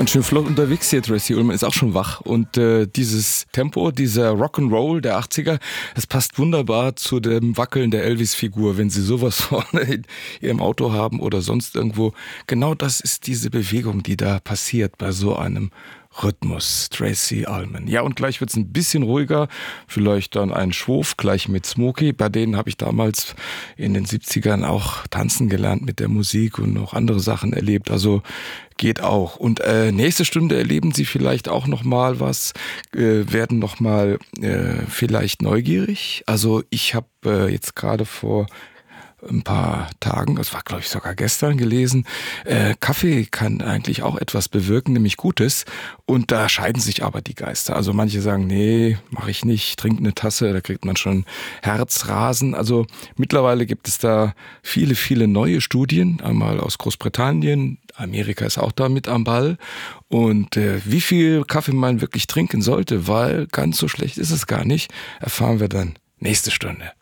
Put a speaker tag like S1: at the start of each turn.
S1: Ganz schön flott unterwegs hier, Tracey Ullman ist auch schon wach. Und dieses Tempo, dieser Rock'n'Roll der 80er, das passt wunderbar zu dem Wackeln der Elvis-Figur. Wenn Sie sowas vorne in Ihrem Auto haben oder sonst irgendwo, genau das ist diese Bewegung, die da passiert bei so einem Rhythmus. Tracey Ullman. Ja, und gleich wird's ein bisschen ruhiger. Vielleicht dann ein Schwof, gleich mit Smokey. Bei denen habe ich damals in den 70ern auch tanzen gelernt mit der Musik und noch andere Sachen erlebt. Also geht auch. Und nächste Stunde erleben Sie vielleicht auch noch mal was, werden noch mal vielleicht neugierig. Also ich habe jetzt gerade vor ein paar Tagen, das war glaube ich sogar gestern gelesen, Kaffee kann eigentlich auch etwas bewirken, nämlich Gutes, und da scheiden sich aber die Geister. Also manche sagen, nee, mache ich nicht, trink eine Tasse, da kriegt man schon Herzrasen. Also mittlerweile gibt es da viele, viele neue Studien, einmal aus Großbritannien, Amerika ist auch da mit am Ball, und wie viel Kaffee man wirklich trinken sollte, weil ganz so schlecht ist es gar nicht, erfahren wir dann nächste Stunde.